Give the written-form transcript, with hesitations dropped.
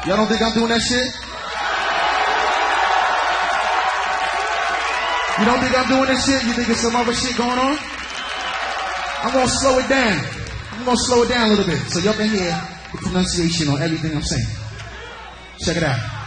Y'all don't think I'm doing that shit? You don't think I'm doing this shit? You think there's some other shit going on? I'm gonna slow it down. I'm gonna slow it down a little bit so y'all can hear the pronunciation on everything I'm saying. Check it out.